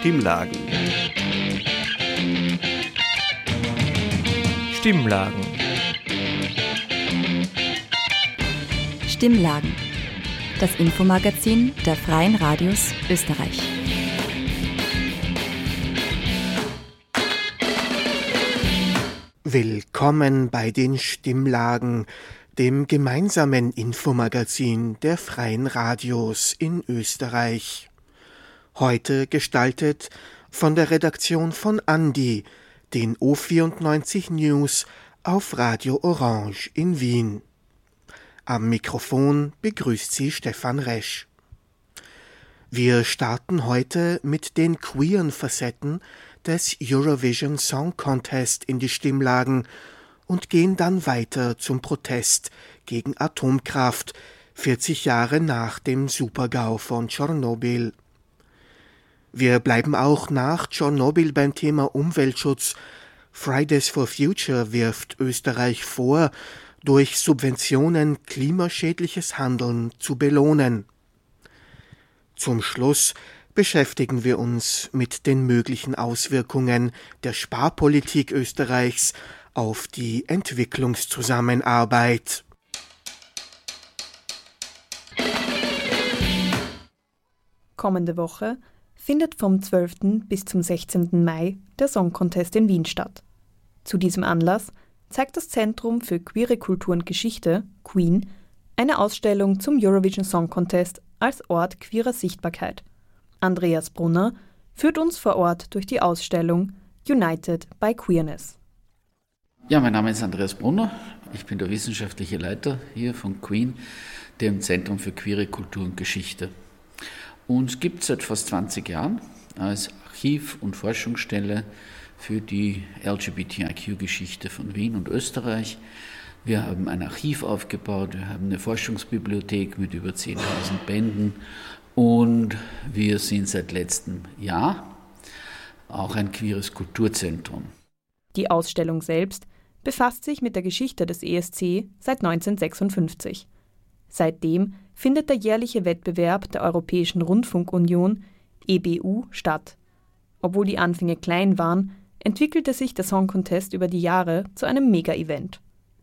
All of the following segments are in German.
Stimmlagen. Stimmlagen. Stimmlagen. Das Infomagazin der Freien Radios Österreich. Willkommen bei den Stimmlagen, dem gemeinsamen Infomagazin der Freien Radios in Österreich. Heute gestaltet von der Redaktion von Andi, den O94 News auf Radio Orange in Wien. Am Mikrofon begrüßt Sie Stefan Resch. Wir starten heute mit den queeren Facetten des Eurovision Song Contest in die Stimmlagen und gehen dann weiter zum Protest gegen Atomkraft, 40 Jahre nach dem Supergau von Tschernobyl. Wir bleiben auch nach Tschernobyl beim Thema Umweltschutz. Fridays for Future wirft Österreich vor, durch Subventionen klimaschädliches Handeln zu belohnen. Zum Schluss beschäftigen wir uns mit den möglichen Auswirkungen der Sparpolitik Österreichs auf die Entwicklungszusammenarbeit. Kommende Woche findet vom 12. bis zum 16. Mai der Song Contest in Wien statt. Zu diesem Anlass zeigt das Zentrum für queere Kultur und Geschichte, Queen, eine Ausstellung zum Eurovision Song Contest als Ort queerer Sichtbarkeit. Andreas Brunner führt uns vor Ort durch die Ausstellung United by Queerness. Ja, mein Name ist Andreas Brunner. Ich bin der wissenschaftliche Leiter hier von Queen, dem Zentrum für queere Kultur und Geschichte. Uns gibt es seit fast 20 Jahren als Archiv- und Forschungsstelle für die LGBTIQ-Geschichte von Wien und Österreich. Wir haben ein Archiv aufgebaut, wir haben eine Forschungsbibliothek mit über 10.000 Bänden und wir sind seit letztem Jahr auch ein queeres Kulturzentrum. Die Ausstellung selbst befasst sich mit der Geschichte des ESC seit 1956. Seitdem findet der jährliche Wettbewerb der Europäischen Rundfunkunion, EBU, statt. Obwohl die Anfänge klein waren, entwickelte sich der Song Contest über die Jahre zu einem Mega-Event.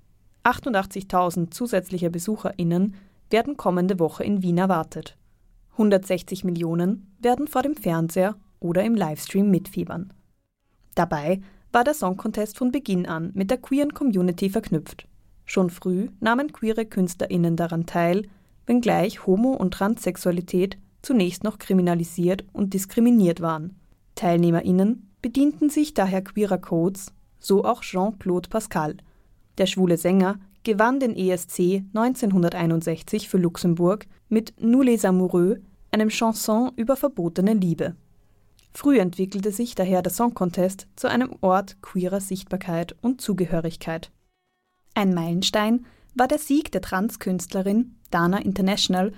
88.000 zusätzliche BesucherInnen werden kommende Woche in Wien erwartet. 160 Millionen werden vor dem Fernseher oder im Livestream mitfiebern. Dabei war der Song Contest von Beginn an mit der queeren Community verknüpft. Schon früh nahmen queere KünstlerInnen daran teil, wenngleich Homo- und Transsexualität zunächst noch kriminalisiert und diskriminiert waren. TeilnehmerInnen bedienten sich daher queerer Codes, so auch Jean-Claude Pascal. Der schwule Sänger gewann den ESC 1961 für Luxemburg mit Nous les Amoureux, einem Chanson über verbotene Liebe. Früh entwickelte sich daher der Song Contest zu einem Ort queerer Sichtbarkeit und Zugehörigkeit. Ein Meilenstein war der Sieg der Transkünstlerin Dana International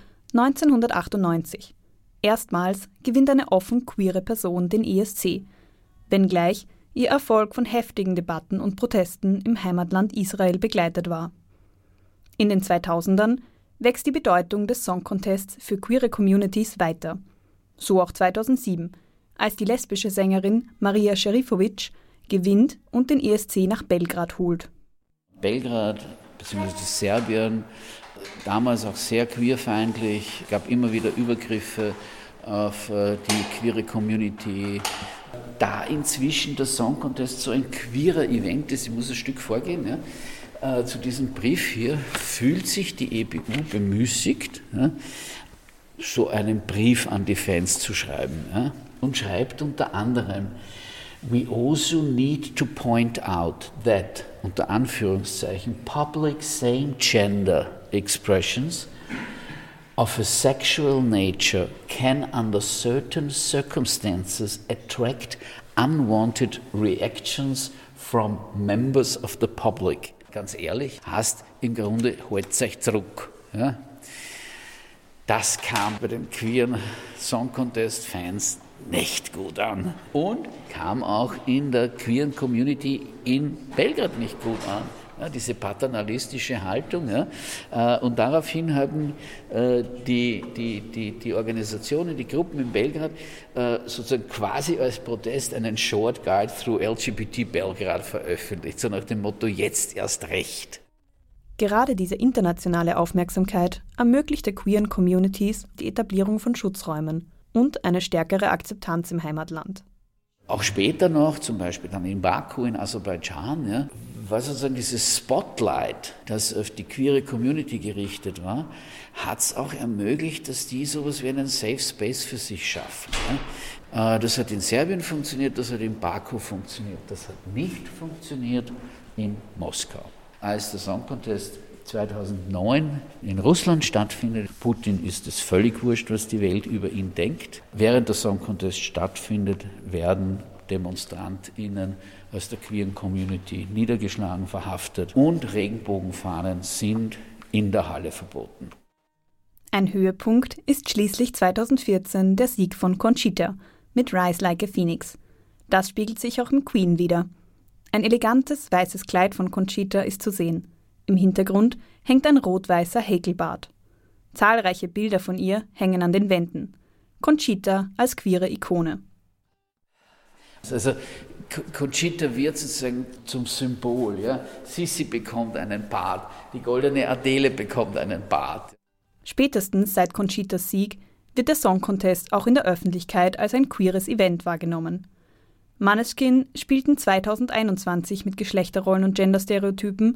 1998. Erstmals gewinnt eine offen queere Person den ESC, wenngleich ihr Erfolg von heftigen Debatten und Protesten im Heimatland Israel begleitet war. In den 2000ern wächst die Bedeutung des Song Contests für queere Communities weiter. So auch 2007, als die lesbische Sängerin Maria Šerifović gewinnt und den ESC nach Belgrad holt. Belgrad bzw. Serbien, damals auch sehr queerfeindlich, gab immer wieder Übergriffe auf die queere Community. Da inzwischen der Song Contest so ein queerer Event ist, ich muss ein Stück vorgehen, ja, zu diesem Brief hier, fühlt sich die EBU bemüßigt, ja, so einen Brief an die Fans zu schreiben, ja, und schreibt unter anderem: We also need to point out that, unter Anführungszeichen, public same-gender expressions of a sexual nature can under certain circumstances attract unwanted reactions from members of the public. Ganz ehrlich, heißt im Grunde, halt's euch zurück. Ja? Das kam bei den queeren Song Contest Fans nicht gut an und kam auch in der queeren Community in Belgrad nicht gut an. Ja, diese paternalistische Haltung. Ja. Und daraufhin haben die Organisationen, die Gruppen in Belgrad sozusagen quasi als Protest einen Short Guide through LGBT Belgrad veröffentlicht, so nach dem Motto, jetzt erst recht. Gerade diese internationale Aufmerksamkeit ermöglichte queeren Communities die Etablierung von Schutzräumen und eine stärkere Akzeptanz im Heimatland. Auch später noch, zum Beispiel dann in Baku in Aserbaidschan, ja, war sozusagen dieses Spotlight, das auf die queere Community gerichtet war, hat es auch ermöglicht, dass die sowas wie einen Safe Space für sich schaffen. Ja. Das hat in Serbien funktioniert, das hat in Baku funktioniert, das hat nicht funktioniert in Moskau. Als der Song Contest 2009 in Russland stattfindet, Putin ist es völlig wurscht, was die Welt über ihn denkt. Während der Song Contest stattfindet, werden DemonstrantInnen aus der queeren Community niedergeschlagen, verhaftet und Regenbogenfahnen sind in der Halle verboten. Ein Höhepunkt ist schließlich 2014 der Sieg von Conchita mit Rise Like a Phoenix. Das spiegelt sich auch im Queen wider. Ein elegantes weißes Kleid von Conchita ist zu sehen. Im Hintergrund hängt ein rot-weißer Häkelbart. Zahlreiche Bilder von ihr hängen an den Wänden. Conchita als queere Ikone. Also Conchita wird sozusagen zum Symbol. Ja? Sissi bekommt einen Bart, die goldene Adele bekommt einen Bart. Spätestens seit Conchitas Sieg wird der Song Contest auch in der Öffentlichkeit als ein queeres Event wahrgenommen. Måneskin spielten 2021 mit Geschlechterrollen und Genderstereotypen.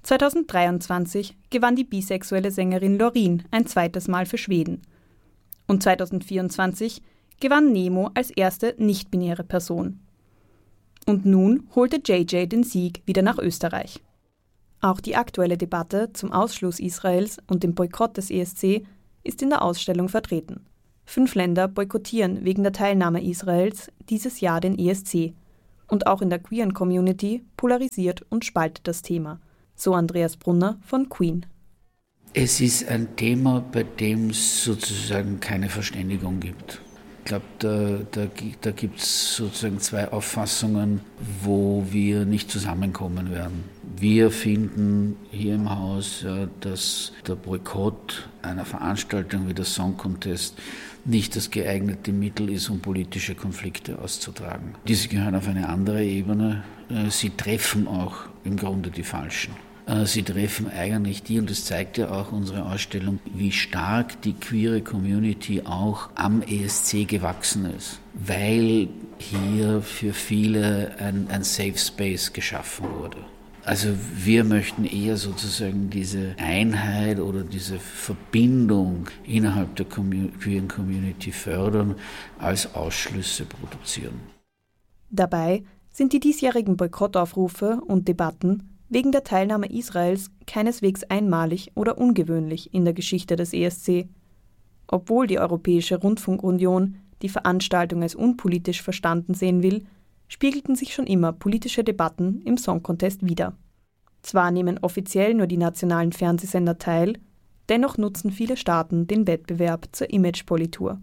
2023 gewann die bisexuelle Sängerin Loreen ein zweites Mal für Schweden. Und 2024 gewann Nemo als erste nicht-binäre Person. Und nun holte JJ den Sieg wieder nach Österreich. Auch die aktuelle Debatte zum Ausschluss Israels und dem Boykott des ESC ist in der Ausstellung vertreten. 5 Länder boykottieren wegen der Teilnahme Israels dieses Jahr den ESC. Und auch in der queeren Community polarisiert und spaltet das Thema. So Andreas Brunner von Queen. Es ist ein Thema, bei dem es sozusagen keine Verständigung gibt. Ich glaube, da gibt es sozusagen 2 Auffassungen, wo wir nicht zusammenkommen werden. Wir finden hier im Haus, dass der Boykott einer Veranstaltung wie der Song Contest nicht das geeignete Mittel ist, um politische Konflikte auszutragen. Diese gehören auf eine andere Ebene. Sie treffen auch im Grunde die Falschen. Sie treffen eigentlich die, und das zeigt ja auch unsere Ausstellung, wie stark die queere Community auch am ESC gewachsen ist, weil hier für viele ein Safe Space geschaffen wurde. Also wir möchten eher sozusagen diese Einheit oder diese Verbindung innerhalb der queeren Community fördern, als Ausschlüsse produzieren. Dabei sind die diesjährigen Boykottaufrufe und Debatten wegen der Teilnahme Israels keineswegs einmalig oder ungewöhnlich in der Geschichte des ESC. Obwohl die Europäische Rundfunkunion die Veranstaltung als unpolitisch verstanden sehen will, spiegelten sich schon immer politische Debatten im Song Contest wider. Zwar nehmen offiziell nur die nationalen Fernsehsender teil, dennoch nutzen viele Staaten den Wettbewerb zur Imagepolitur.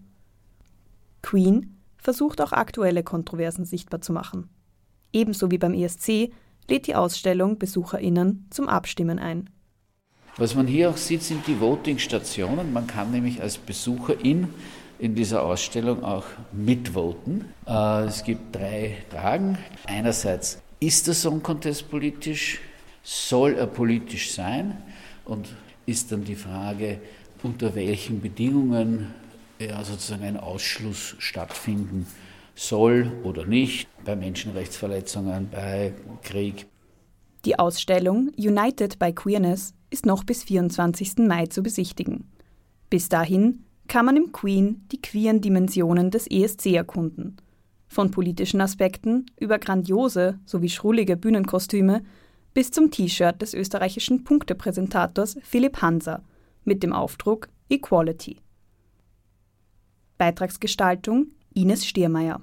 Queen versucht auch aktuelle Kontroversen sichtbar zu machen. Ebenso wie beim ESC lädt die Ausstellung BesucherInnen zum Abstimmen ein. Was man hier auch sieht, sind die Voting-Stationen. Man kann nämlich als Besucherin in dieser Ausstellung auch mitvoten. Es gibt 3 Fragen. Einerseits, ist der Song Contest politisch? Soll er politisch sein? Und ist dann die Frage, unter welchen Bedingungen sozusagen ein Ausschluss stattfinden soll oder nicht, bei Menschenrechtsverletzungen, bei Krieg. Die Ausstellung United by Queerness ist noch bis 24. Mai zu besichtigen. Bis dahin kann man im Queen die queeren Dimensionen des ESC erkunden. Von politischen Aspekten über grandiose sowie schrullige Bühnenkostüme bis zum T-Shirt des österreichischen Punktepräsentators Philipp Hanser mit dem Aufdruck Equality. Beitragsgestaltung Ines Stiermeier.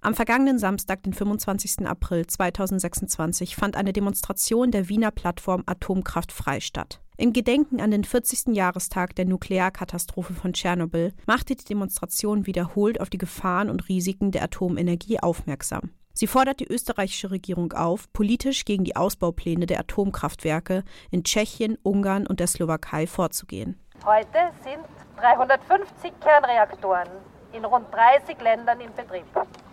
Am vergangenen Samstag, den 25. April 2026, fand eine Demonstration der Wiener Plattform Atomkraftfrei statt. Im Gedenken an den 40. Jahrestag der Nuklearkatastrophe von Tschernobyl machte die Demonstration wiederholt auf die Gefahren und Risiken der Atomenergie aufmerksam. Sie fordert die österreichische Regierung auf, politisch gegen die Ausbaupläne der Atomkraftwerke in Tschechien, Ungarn und der Slowakei vorzugehen. Heute sind 350 Kernreaktoren in rund 30 Ländern in Betrieb.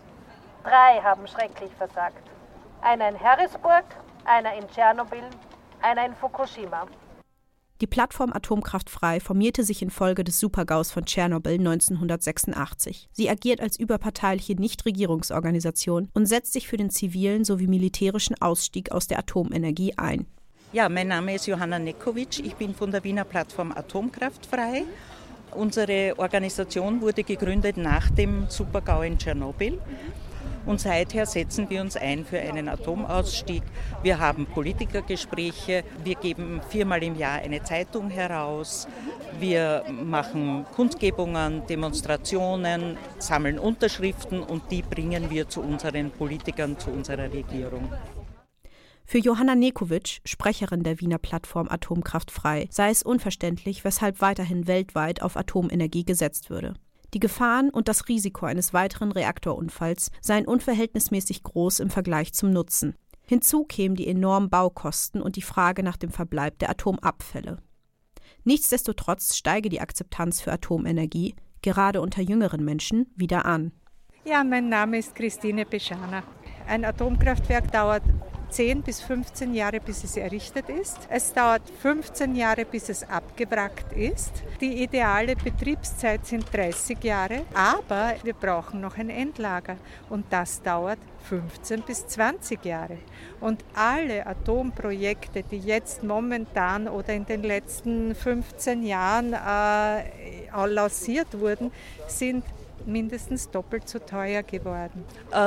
3 haben schrecklich versagt. Einer in Harrisburg, einer in Tschernobyl, einer in Fukushima. Die Plattform Atomkraftfrei formierte sich infolge des Supergaus von Tschernobyl 1986. Sie agiert als überparteiliche Nichtregierungsorganisation und setzt sich für den zivilen sowie militärischen Ausstieg aus der Atomenergie ein. Ja, mein Name ist Johanna Nekovic, ich bin von der Wiener Plattform Atomkraftfrei. Unsere Organisation wurde gegründet nach dem Supergau in Tschernobyl. Und seither setzen wir uns ein für einen Atomausstieg. Wir haben Politikergespräche, wir geben 4-mal im Jahr eine Zeitung heraus, wir machen Kundgebungen, Demonstrationen, sammeln Unterschriften und die bringen wir zu unseren Politikern, zu unserer Regierung. Für Johanna Nekovic, Sprecherin der Wiener Plattform Atomkraftfrei, sei es unverständlich, weshalb weiterhin weltweit auf Atomenergie gesetzt würde. Die Gefahren und das Risiko eines weiteren Reaktorunfalls seien unverhältnismäßig groß im Vergleich zum Nutzen. Hinzu kämen die enormen Baukosten und die Frage nach dem Verbleib der Atomabfälle. Nichtsdestotrotz steige die Akzeptanz für Atomenergie, gerade unter jüngeren Menschen, wieder an. Ja, mein Name ist Christine Beschana. Ein Atomkraftwerk dauert 10 bis 15 Jahre, bis es errichtet ist. Es dauert 15 Jahre, bis es abgewrackt ist. Die ideale Betriebszeit sind 30 Jahre, aber wir brauchen noch ein Endlager und das dauert 15 bis 20 Jahre. Und alle Atomprojekte, die jetzt momentan oder in den letzten 15 Jahren lanciert wurden, sind mindestens doppelt so teuer geworden.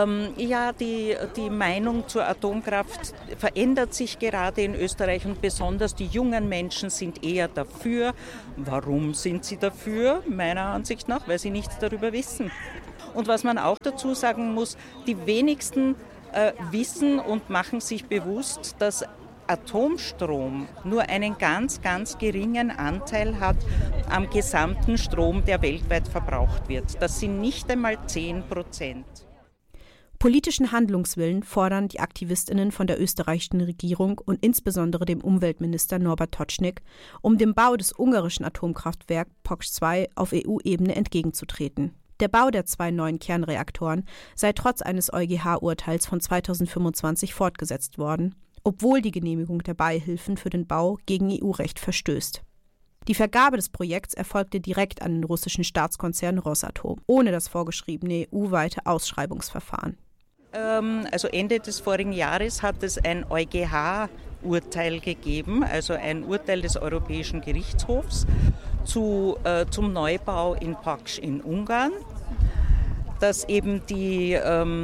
Die Meinung zur Atomkraft verändert sich gerade in Österreich und besonders die jungen Menschen sind eher dafür. Warum sind sie dafür? Meiner Ansicht nach, weil sie nichts darüber wissen. Und was man auch dazu sagen muss, die wenigsten wissen und machen sich bewusst, dass Atomstrom nur einen ganz, ganz geringen Anteil hat am gesamten Strom, der weltweit verbraucht wird. Das sind nicht einmal 10%. Politischen Handlungswillen fordern die AktivistInnen von der österreichischen Regierung und insbesondere dem Umweltminister Norbert Tocznik, um dem Bau des ungarischen Atomkraftwerks Poksh 2 auf EU-Ebene entgegenzutreten. Der Bau der 2 neuen Kernreaktoren sei trotz eines EuGH-Urteils von 2025 fortgesetzt worden, obwohl die Genehmigung der Beihilfen für den Bau gegen EU-Recht verstößt. Die Vergabe des Projekts erfolgte direkt an den russischen Staatskonzern Rosatom, ohne das vorgeschriebene EU-weite Ausschreibungsverfahren. Also Ende des vorigen Jahres hat es ein EuGH-Urteil gegeben, also ein Urteil des Europäischen Gerichtshofs zum Neubau in Paks in Ungarn, dass eben die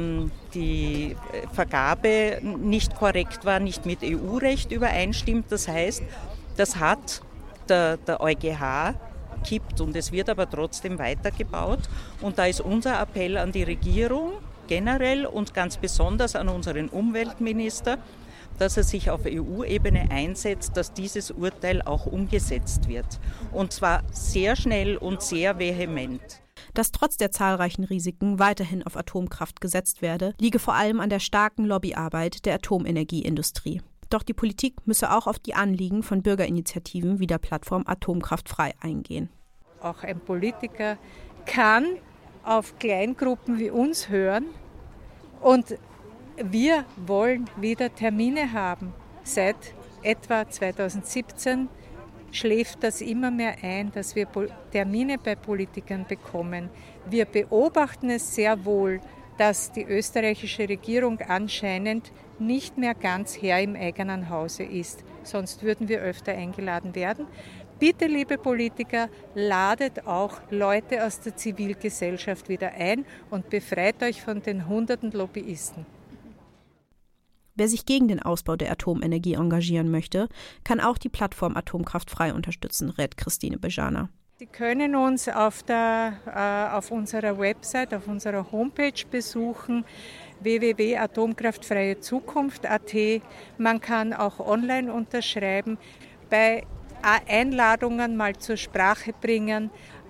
Vergabe nicht korrekt war, nicht mit EU-Recht übereinstimmt. Das heißt, das hat der EuGH kippt und es wird aber trotzdem weitergebaut. Und da ist unser Appell an die Regierung generell und ganz besonders an unseren Umweltminister, dass er sich auf EU-Ebene einsetzt, dass dieses Urteil auch umgesetzt wird. Und zwar sehr schnell und sehr vehement. Dass trotz der zahlreichen Risiken weiterhin auf Atomkraft gesetzt werde, liege vor allem an der starken Lobbyarbeit der Atomenergieindustrie. Doch die Politik müsse auch auf die Anliegen von Bürgerinitiativen wie der Plattform Atomkraftfrei eingehen. Auch ein Politiker kann auf Kleingruppen wie uns hören und wir wollen wieder Termine haben. Seit etwa 2017 schläft das immer mehr ein, dass wir Termine bei Politikern bekommen. Wir beobachten es sehr wohl, dass die österreichische Regierung anscheinend nicht mehr ganz Herr im eigenen Hause ist. Sonst würden wir öfter eingeladen werden. Bitte, liebe Politiker, ladet auch Leute aus der Zivilgesellschaft wieder ein und befreit euch von den hunderten Lobbyisten. Wer sich gegen den Ausbau der Atomenergie engagieren möchte, kann auch die Plattform Atomkraftfrei unterstützen, rät Christine Beschana. Sie können uns auf unserer Website, auf unserer Homepage besuchen, www.atomkraftfreiezukunft.at. Man kann auch online unterschreiben, bei Einladungen mal zur Sprache bringen.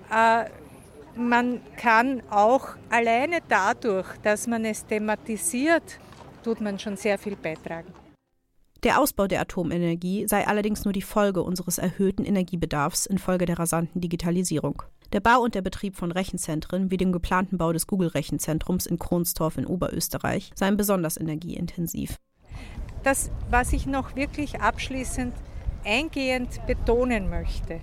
Man kann auch alleine dadurch, dass man es thematisiert, tut man schon sehr viel beitragen. Der Ausbau der Atomenergie sei allerdings nur die Folge unseres erhöhten Energiebedarfs infolge der rasanten Digitalisierung. Der Bau und der Betrieb von Rechenzentren wie dem geplanten Bau des Google-Rechenzentrums in Kronstorf in Oberösterreich seien besonders energieintensiv. Das, was ich noch wirklich abschließend eingehend betonen möchte: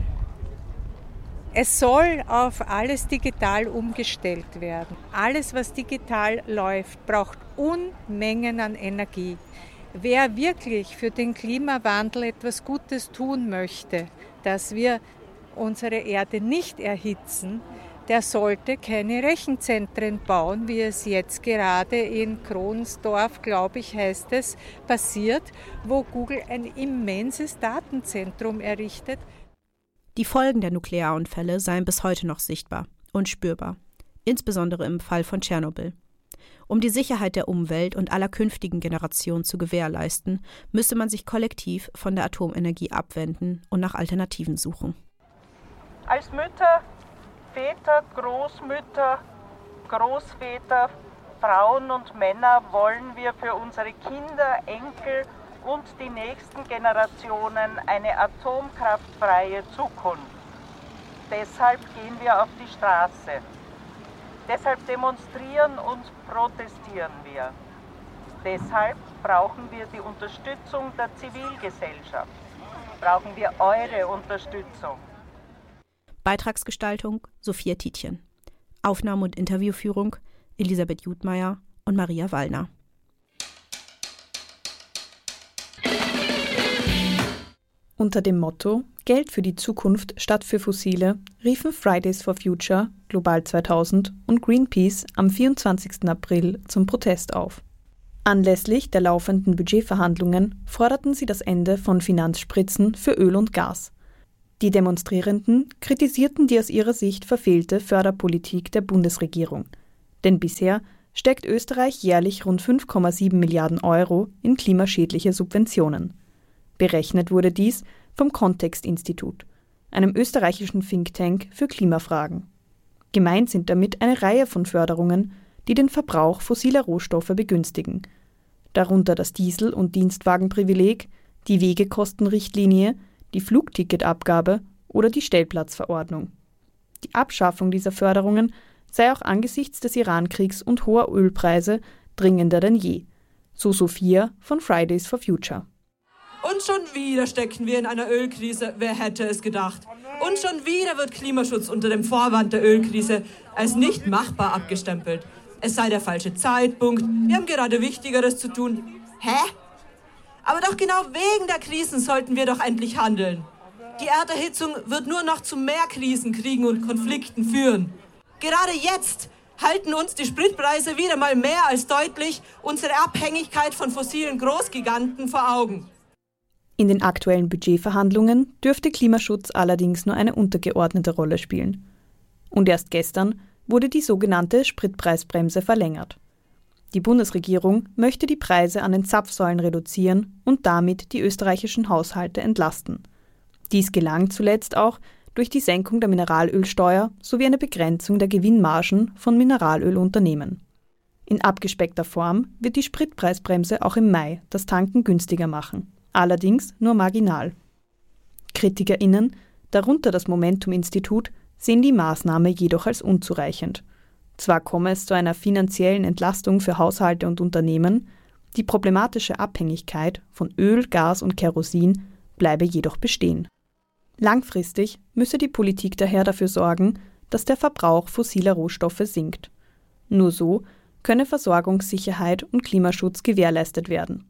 Es soll auf alles digital umgestellt werden. Alles, was digital läuft, braucht Unmengen an Energie. Wer wirklich für den Klimawandel etwas Gutes tun möchte, dass wir unsere Erde nicht erhitzen, der sollte keine Rechenzentren bauen, wie es jetzt gerade in Kronsdorf, glaube ich, heißt es, passiert, wo Google ein immenses Datenzentrum errichtet. Die Folgen der Nuklearunfälle seien bis heute noch sichtbar und spürbar, insbesondere im Fall von Tschernobyl. Um die Sicherheit der Umwelt und aller künftigen Generationen zu gewährleisten, müsse man sich kollektiv von der Atomenergie abwenden und nach Alternativen suchen. Als Mütter, Väter, Großmütter, Großväter, Frauen und Männer wollen wir für unsere Kinder, Enkel und die nächsten Generationen eine atomkraftfreie Zukunft. Deshalb gehen wir auf die Straße. Deshalb demonstrieren und protestieren wir. Deshalb brauchen wir die Unterstützung der Zivilgesellschaft. Brauchen wir eure Unterstützung. Beitragsgestaltung Sophia Tietjen. Aufnahme und Interviewführung Elisabeth Judmeier und Maria Wallner. Unter dem Motto Geld für die Zukunft statt für Fossile riefen Fridays for Future, Global 2000 und Greenpeace am 24. April zum Protest auf. Anlässlich der laufenden Budgetverhandlungen forderten sie das Ende von Finanzspritzen für Öl und Gas. Die Demonstrierenden kritisierten die aus ihrer Sicht verfehlte Förderpolitik der Bundesregierung. Denn bisher steckt Österreich jährlich rund 5,7 Milliarden Euro in klimaschädliche Subventionen. Berechnet wurde dies vom Kontext-Institut, einem österreichischen Think Tank für Klimafragen. Gemeint sind damit eine Reihe von Förderungen, die den Verbrauch fossiler Rohstoffe begünstigen, darunter das Diesel- und Dienstwagenprivileg, die Wegekostenrichtlinie, die Flugticketabgabe oder die Stellplatzverordnung. Die Abschaffung dieser Förderungen sei auch angesichts des Irankriegs und hoher Ölpreise dringender denn je, so Sophia von Fridays for Future. Und schon wieder stecken wir in einer Ölkrise, wer hätte es gedacht. Und schon wieder wird Klimaschutz unter dem Vorwand der Ölkrise als nicht machbar abgestempelt. Es sei der falsche Zeitpunkt, wir haben gerade Wichtigeres zu tun. Hä? Aber doch genau wegen der Krisen sollten wir doch endlich handeln. Die Erderhitzung wird nur noch zu mehr Krisen, Kriegen und Konflikten führen. Gerade jetzt halten uns die Spritpreise wieder mal mehr als deutlich unsere Abhängigkeit von fossilen Großgiganten vor Augen. In den aktuellen Budgetverhandlungen dürfte Klimaschutz allerdings nur eine untergeordnete Rolle spielen. Und erst gestern wurde die sogenannte Spritpreisbremse verlängert. Die Bundesregierung möchte die Preise an den Zapfsäulen reduzieren und damit die österreichischen Haushalte entlasten. Dies gelang zuletzt auch durch die Senkung der Mineralölsteuer sowie eine Begrenzung der Gewinnmargen von Mineralölunternehmen. In abgespeckter Form wird die Spritpreisbremse auch im Mai das Tanken günstiger machen. Allerdings nur marginal. KritikerInnen, darunter das Momentum-Institut, sehen die Maßnahme jedoch als unzureichend. Zwar komme es zu einer finanziellen Entlastung für Haushalte und Unternehmen, die problematische Abhängigkeit von Öl, Gas und Kerosin bleibe jedoch bestehen. Langfristig müsse die Politik daher dafür sorgen, dass der Verbrauch fossiler Rohstoffe sinkt. Nur so könne Versorgungssicherheit und Klimaschutz gewährleistet werden.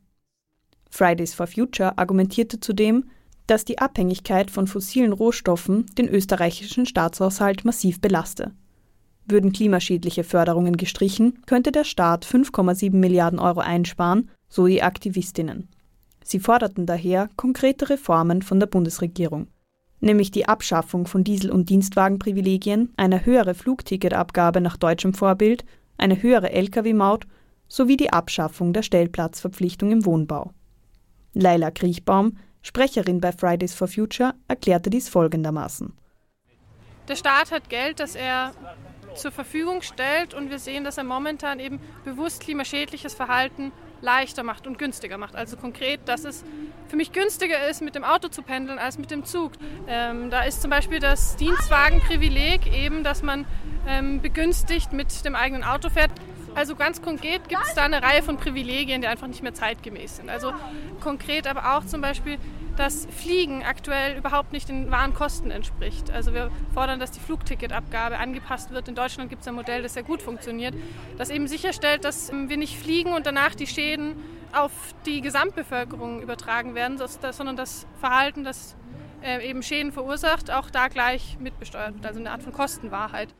Fridays for Future argumentierte zudem, dass die Abhängigkeit von fossilen Rohstoffen den österreichischen Staatshaushalt massiv belaste. Würden klimaschädliche Förderungen gestrichen, könnte der Staat 5,7 Milliarden Euro einsparen, so die Aktivistinnen. Sie forderten daher konkrete Reformen von der Bundesregierung. nämlich die Abschaffung von Diesel- und Dienstwagenprivilegien, eine höhere Flugticketabgabe nach deutschem Vorbild, eine höhere Lkw-Maut sowie die Abschaffung der Stellplatzverpflichtung im Wohnbau. Laila Kriechbaum, Sprecherin bei Fridays for Future, erklärte dies folgendermaßen. Der Staat hat Geld, das er zur Verfügung stellt, und wir sehen, dass er momentan eben bewusst klimaschädliches Verhalten leichter macht und günstiger macht. Also konkret, dass es für mich günstiger ist, mit dem Auto zu pendeln, als mit dem Zug. Da ist zum Beispiel das Dienstwagenprivileg eben, dass man begünstigt mit dem eigenen Auto fährt. Also ganz konkret gibt es da eine Reihe von Privilegien, die einfach nicht mehr zeitgemäß sind. Also konkret aber auch zum Beispiel, dass Fliegen aktuell überhaupt nicht den wahren Kosten entspricht. Also wir fordern, dass die Flugticketabgabe angepasst wird. In Deutschland gibt es ein Modell, das sehr gut funktioniert, das eben sicherstellt, dass wir nicht fliegen und danach die Schäden auf die Gesamtbevölkerung übertragen werden, sondern das Verhalten, das eben Schäden verursacht, auch da gleich mitbesteuert wird. Also eine Art von Kostenwahrheit.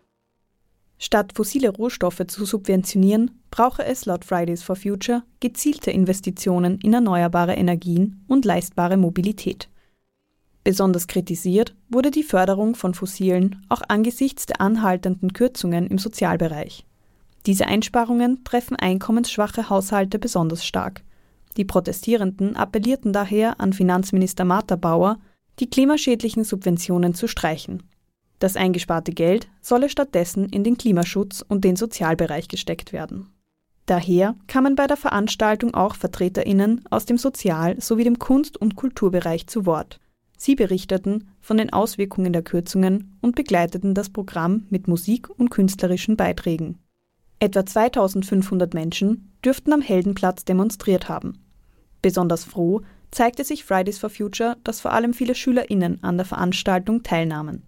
Statt fossile Rohstoffe zu subventionieren, brauche es laut Fridays for Future gezielte Investitionen in erneuerbare Energien und leistbare Mobilität. Besonders kritisiert wurde die Förderung von Fossilen auch angesichts der anhaltenden Kürzungen im Sozialbereich. Diese Einsparungen treffen einkommensschwache Haushalte besonders stark. Die Protestierenden appellierten daher an Finanzminister Martha Bauer, die klimaschädlichen Subventionen zu streichen. Das eingesparte Geld solle stattdessen in den Klimaschutz und den Sozialbereich gesteckt werden. Daher kamen bei der Veranstaltung auch VertreterInnen aus dem Sozial- sowie dem Kunst- und Kulturbereich zu Wort. Sie berichteten von den Auswirkungen der Kürzungen und begleiteten das Programm mit Musik und künstlerischen Beiträgen. Etwa 2500 Menschen dürften am Heldenplatz demonstriert haben. Besonders froh zeigte sich Fridays for Future, dass vor allem viele SchülerInnen an der Veranstaltung teilnahmen.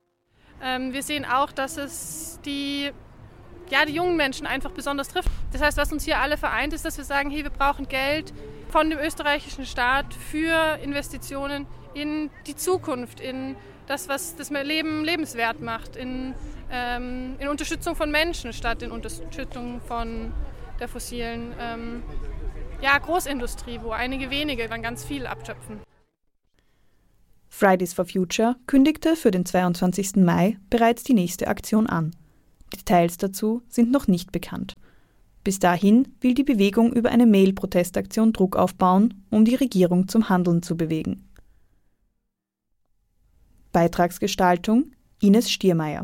Wir sehen auch, dass es die jungen Menschen einfach besonders trifft. Das heißt, was uns hier alle vereint, ist, dass wir sagen, hey, wir brauchen Geld von dem österreichischen Staat für Investitionen in die Zukunft, in das, was das Leben lebenswert macht, in Unterstützung von Menschen statt in Unterstützung von der fossilen Großindustrie, wo einige wenige dann ganz viel abschöpfen. Fridays for Future kündigte für den 22. Mai bereits die nächste Aktion an. Details dazu sind noch nicht bekannt. Bis dahin will die Bewegung über eine Mail-Protestaktion Druck aufbauen, um die Regierung zum Handeln zu bewegen. Beitragsgestaltung Ines Stiermeier.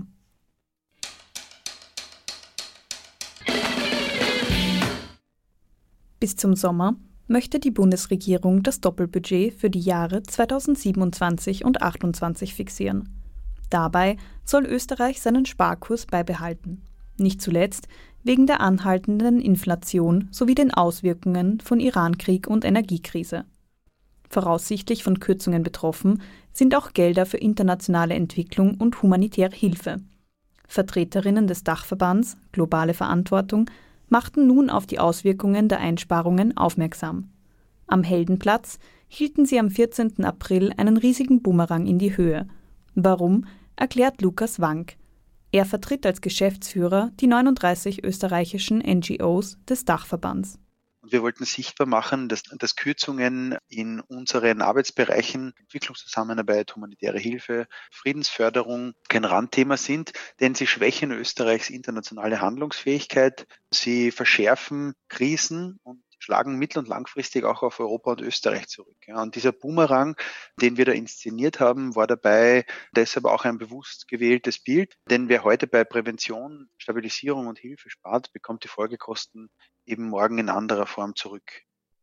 Bis zum Sommer möchte die Bundesregierung das Doppelbudget für die Jahre 2027 und 2028 fixieren. Dabei soll Österreich seinen Sparkurs beibehalten. Nicht zuletzt wegen der anhaltenden Inflation sowie den Auswirkungen von Irankrieg und Energiekrise. Voraussichtlich von Kürzungen betroffen sind auch Gelder für internationale Entwicklung und humanitäre Hilfe. Vertreterinnen des Dachverbands Globale Verantwortung machten nun auf die Auswirkungen der Einsparungen aufmerksam. Am Heldenplatz hielten sie am 14. April einen riesigen Bumerang in die Höhe. Warum, erklärt Lukas Wank. Er vertritt als Geschäftsführer die 39 österreichischen NGOs des Dachverbands. Wir wollten sichtbar machen, dass Kürzungen in unseren Arbeitsbereichen, Entwicklungszusammenarbeit, humanitäre Hilfe, Friedensförderung kein Randthema sind, denn sie schwächen Österreichs internationale Handlungsfähigkeit, sie verschärfen Krisen und schlagen mittel- und langfristig auch auf Europa und Österreich zurück. Ja, und dieser Boomerang, den wir da inszeniert haben, war dabei deshalb auch ein bewusst gewähltes Bild, denn wer heute bei Prävention, Stabilisierung und Hilfe spart, bekommt die Folgekosten eben morgen in anderer Form zurück.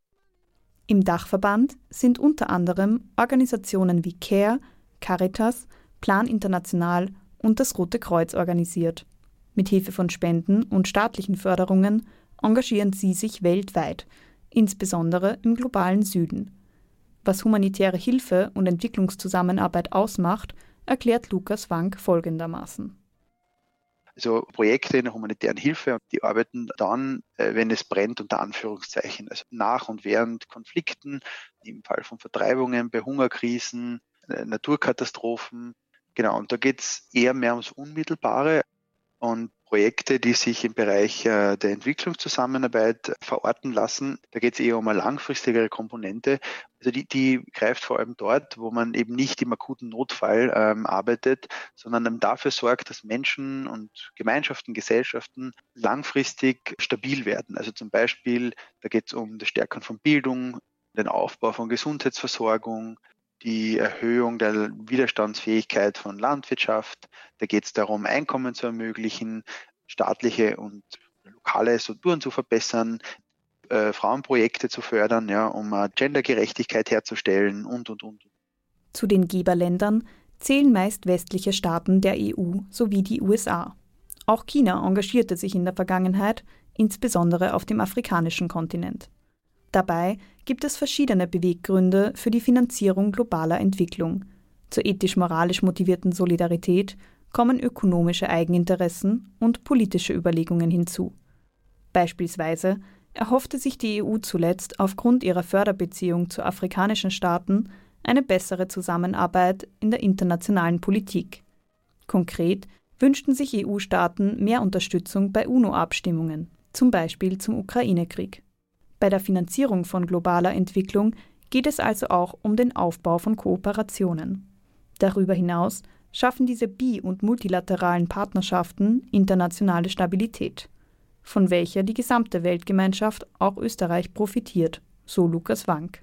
Im Dachverband sind unter anderem Organisationen wie CARE, Caritas, Plan International und das Rote Kreuz organisiert. Mit Hilfe von Spenden und staatlichen Förderungen engagieren sie sich weltweit, insbesondere im globalen Süden. Was humanitäre Hilfe und Entwicklungszusammenarbeit ausmacht, erklärt Lukas Wank folgendermaßen. Also Projekte in der humanitären Hilfe, die arbeiten dann, wenn es brennt, unter Anführungszeichen, also nach und während Konflikten, im Fall von Vertreibungen, bei Hungerkrisen, Naturkatastrophen. Genau, und da geht es eher mehr ums Unmittelbare. Und Projekte, die sich im Bereich der Entwicklungszusammenarbeit verorten lassen. Da geht es eher um eine langfristigere Komponente. Also die greift vor allem dort, wo man eben nicht im akuten Notfall arbeitet, sondern dafür sorgt, dass Menschen und Gemeinschaften, Gesellschaften langfristig stabil werden. Also zum Beispiel, da geht es um das Stärken von Bildung, den Aufbau von Gesundheitsversorgung, die Erhöhung der Widerstandsfähigkeit von Landwirtschaft. Da geht es darum, Einkommen zu ermöglichen, staatliche und lokale Strukturen zu verbessern, Frauenprojekte zu fördern, ja, um Gendergerechtigkeit herzustellen und. Zu den Geberländern zählen meist westliche Staaten der EU sowie die USA. Auch China engagierte sich in der Vergangenheit, insbesondere auf dem afrikanischen Kontinent. Dabei gibt es verschiedene Beweggründe für die Finanzierung globaler Entwicklung. Zur ethisch-moralisch motivierten Solidarität kommen ökonomische Eigeninteressen und politische Überlegungen hinzu. Beispielsweise erhoffte sich die EU zuletzt aufgrund ihrer Förderbeziehung zu afrikanischen Staaten eine bessere Zusammenarbeit in der internationalen Politik. Konkret wünschten sich EU-Staaten mehr Unterstützung bei UNO-Abstimmungen, zum Beispiel zum Ukraine-Krieg. Bei der Finanzierung von globaler Entwicklung geht es also auch um den Aufbau von Kooperationen. Darüber hinaus schaffen diese bi- und multilateralen Partnerschaften internationale Stabilität, von welcher die gesamte Weltgemeinschaft, auch Österreich, profitiert, so Lukas Wank.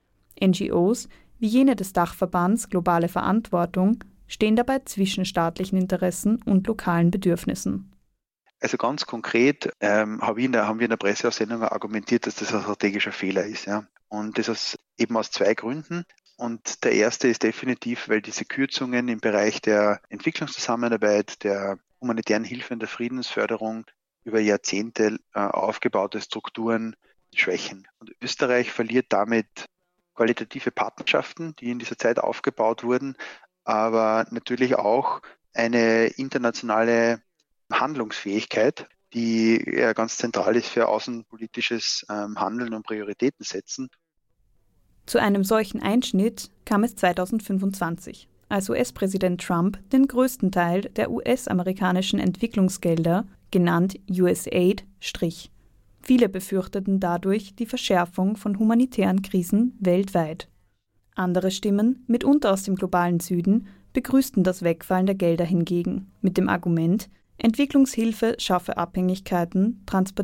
NGOs, wie jene des Dachverbands Globale Verantwortung, stehen dabei zwischen staatlichen Interessen und lokalen Bedürfnissen. Also ganz konkret haben wir in der Presseaussendung argumentiert, dass das ein strategischer Fehler ist. Ja. Und das eben aus zwei Gründen. Und der erste ist definitiv, weil diese Kürzungen im Bereich der Entwicklungszusammenarbeit, der humanitären Hilfe und der Friedensförderung über Jahrzehnte aufgebaute Strukturen schwächen. Und Österreich verliert damit qualitative Partnerschaften, die in dieser Zeit aufgebaut wurden, aber natürlich auch eine internationale Handlungsfähigkeit, die ganz zentral ist für außenpolitisches Handeln und Prioritäten setzen. Zu einem solchen Einschnitt kam es 2025, als US-Präsident Trump den größten Teil der US-amerikanischen Entwicklungsgelder, genannt USAID, strich. Viele befürchteten dadurch die Verschärfung von humanitären Krisen weltweit. Andere Stimmen, mitunter aus dem globalen Süden, begrüßten das Wegfallen der Gelder hingegen, mit dem Argument, Entwicklungshilfe schaffe Abhängigkeiten, transportiere